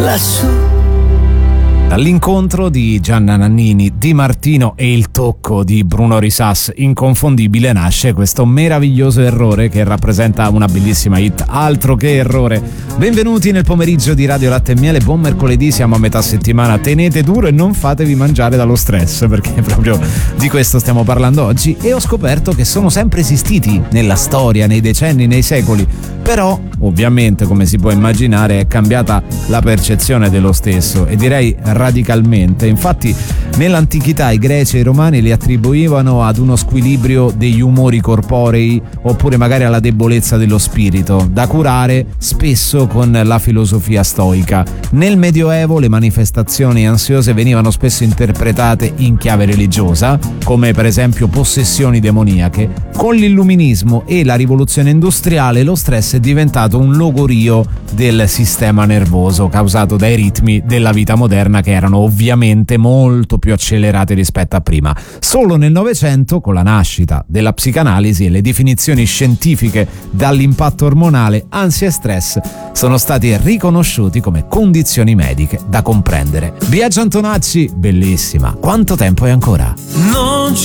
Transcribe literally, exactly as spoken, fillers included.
lassù. Dall'incontro di Gianna Nannini, Di Martino e il tocco di Bruno Risas inconfondibile nasce questo meraviglioso errore che rappresenta una bellissima hit. Altro che errore. Benvenuti nel pomeriggio di Radio Latte e Miele, buon mercoledì, siamo a metà settimana, tenete duro e non fatevi mangiare dallo stress, perché proprio di questo stiamo parlando oggi. E ho scoperto che sono sempre esistiti nella storia, nei decenni, nei secoli, però ovviamente, come si può immaginare, è cambiata la percezione dello stesso, e direi radicalmente. Infatti nell'antichità i greci e i romani li attribuivano ad uno squilibrio degli umori corporei, oppure magari alla debolezza dello spirito, da curare spesso con la filosofia stoica. Nel Medioevo le manifestazioni ansiose venivano spesso interpretate in chiave religiosa, come per esempio possessioni demoniache. Con l'illuminismo e la rivoluzione industriale lo stress è diventato un logorio del sistema nervoso, causato dai ritmi della vita moderna, che erano ovviamente molto più accelerati rispetto a prima. Solo nel Novecento, con la nascita della psicanalisi e le definizioni scientifiche dall'impatto ormonale, ansia e stress sono stati riconosciuti come condizioni mediche da comprendere. Biagio Antonacci, bellissima. Quanto tempo è ancora? Non